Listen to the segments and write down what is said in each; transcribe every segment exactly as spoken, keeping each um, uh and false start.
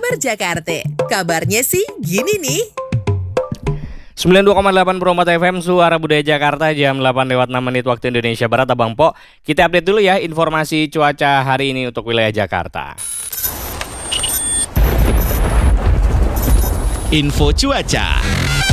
Kabar Jakarta, kabarnya sih gini nih. sembilan puluh dua koma delapan Pro empat F M Suara Budaya Jakarta, jam delapan lewat enam menit waktu Indonesia Barat. Abang Po, kita update dulu ya informasi cuaca hari ini untuk wilayah Jakarta. Info cuaca.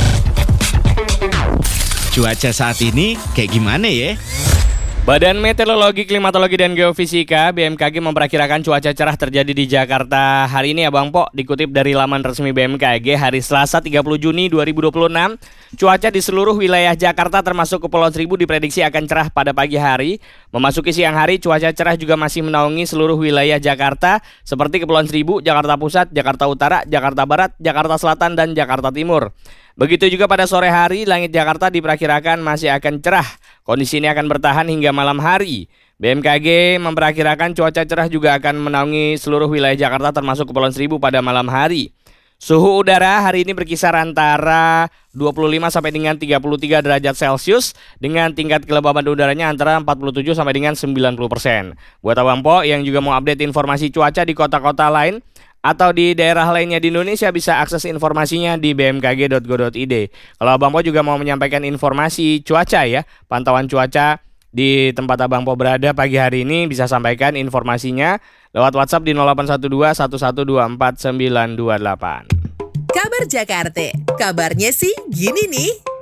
Cuaca saat ini kayak gimana ya? Badan Meteorologi, Klimatologi, dan Geofisika B M K G memperkirakan cuaca cerah terjadi di Jakarta hari ini, Abang Po. Dikutip dari laman resmi B M K G, hari Selasa tiga puluh Juni dua ribu dua puluh enam, cuaca di seluruh wilayah Jakarta termasuk Kepulauan Seribu diprediksi akan cerah pada pagi hari. Memasuki siang hari, cuaca cerah juga masih menaungi seluruh wilayah Jakarta seperti Kepulauan Seribu, Jakarta Pusat, Jakarta Utara, Jakarta Barat, Jakarta Selatan, dan Jakarta Timur. Begitu juga pada sore hari, langit Jakarta diperkirakan masih akan cerah. Kondisi ini akan bertahan hingga malam hari. B M K G memperkirakan cuaca cerah juga akan menaungi seluruh wilayah Jakarta termasuk Kepulauan Seribu pada malam hari. Suhu udara hari ini berkisar antara dua puluh lima sampai dengan tiga puluh tiga derajat Celcius dengan tingkat kelembaban udaranya antara empat puluh tujuh sampai dengan sembilan puluh persen. Buat Abang Po yang juga mau update informasi cuaca di kota-kota lain atau di daerah lainnya di Indonesia, bisa akses informasinya di b m k g dot go dot i d. Kalau Abang Po juga mau menyampaikan informasi cuaca ya, pantauan cuaca di tempat Abang Po berada pagi hari ini, bisa sampaikan informasinya lewat WhatsApp di nol delapan satu dua satu satu dua empat sembilan dua delapan. Kabar Jakarta, kabarnya sih gini nih.